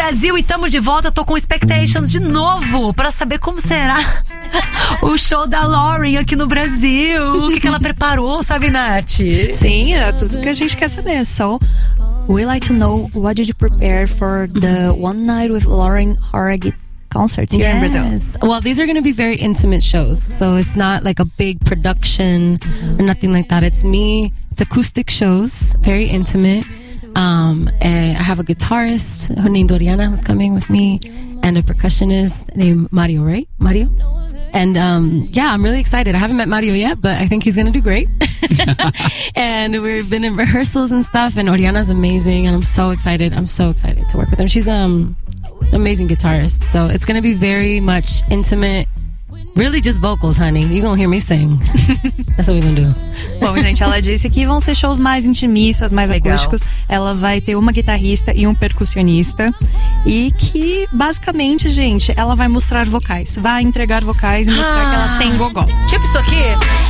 Brasil e tamo de volta. Tô com expectations de novo pra saber como será o show da Lauren aqui no Brasil. O que ela preparou, sabe, Nath? Sim, é tudo que a gente quer saber. So, we like to know, what did you prepare for the One Night with Lauren Harrogate concerts here in Brazil? Well, these are going to be very intimate shows. So it's not like a big production or nothing like that. It's me. It's acoustic shows, very intimate. And I have a guitarist named Oriana who's coming with me, and a percussionist named Mario, right? Mario? And yeah, I'm really excited. I haven't met Mario yet, but I think he's going to do great. And we've been in rehearsals and stuff, and Oriana's amazing, and I'm so excited. I'm so excited to work with her. She's an amazing guitarist. So it's going to be very much intimate. Really just vocals, honey. You're gonna hear me sing. That's what we're gonna do. Bom, gente, ela disse que vão ser shows mais intimistas, mais acústicos. Ela vai ter uma guitarrista e um percussionista. E que, basicamente, gente, ela vai mostrar vocais. Vai entregar vocais e mostrar que ela tem gogó. Tipo isso aqui?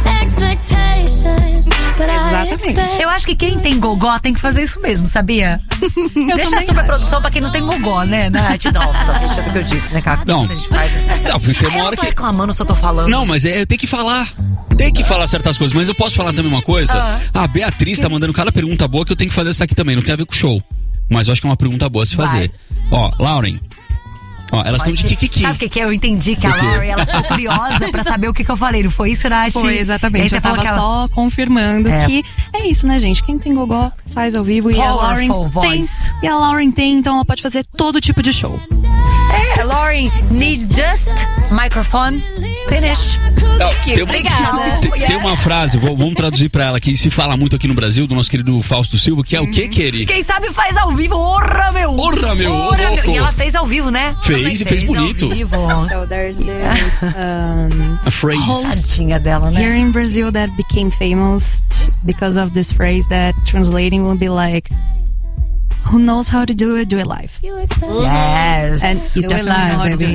Exatamente. Eu acho que quem tem gogó tem que fazer isso mesmo, sabia? Deixa a superprodução pra quem não tem gogó, né, Nath? Nossa, deixa o que eu disse, né, cara? Não. Não, porque tem uma hora eu tô que... reclamando se eu tô falando. Não, mas eu tenho que falar. Tem que falar certas coisas, mas eu posso falar também uma coisa? A Beatriz tá mandando cada pergunta boa que eu tenho que fazer essa aqui também. Não tem a ver com o show, mas eu acho que é uma pergunta boa a se fazer. Ó, Lauren. Ó, elas estão de kikiki. Sabe o que é? Eu entendi que a Lauren, ela ficou curiosa pra saber o que eu falei. Não foi isso, Nath? Foi, exatamente. Você Eu tava só confirmando que é isso, né, gente? Quem tem gogó faz ao vivo. E a Lauren tem. E a Lauren tem, então ela pode fazer todo tipo de show. Lauren needs just microphone. Finish. Tem uma frase, vamos traduzir pra ela, que se fala muito aqui no Brasil, do nosso querido Fausto Silva, que é o que, querido? Quem sabe faz ao vivo. Orra, meu! Orra, meu! E ela fez ao vivo, né? Fez e fez bonito. So there's this a phrase. host dela, né? here in Brazil that became famous because of this phrase that translating will be like, who knows how to do it live. Yes. And you Do it definitely know live, how to do baby. it.